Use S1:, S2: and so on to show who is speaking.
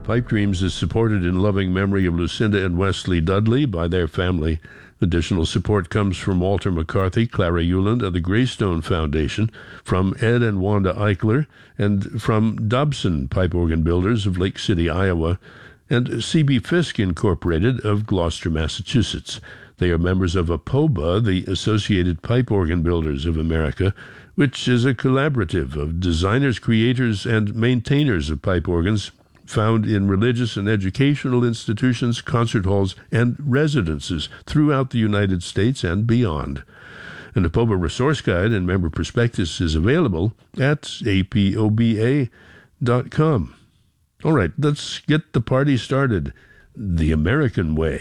S1: Pipe Dreams is supported in loving memory of Lucinda and Wesley Dudley by their family. Additional support comes from Walter McCarthy, Clara Euland, and the Greystone Foundation, from Ed and Wanda Eichler, and from Dobson Pipe Organ Builders of Lake City, Iowa, and C.B. Fisk Incorporated of Gloucester, Massachusetts. They are members of APOBA, the Associated Pipe Organ Builders of America, which is a collaborative of designers, creators, and maintainers of pipe organs found in religious and educational institutions, concert halls, and residences throughout the United States and beyond. An APOBA resource guide and member prospectus is available at apoba.com. All right, let's get the party started the American way.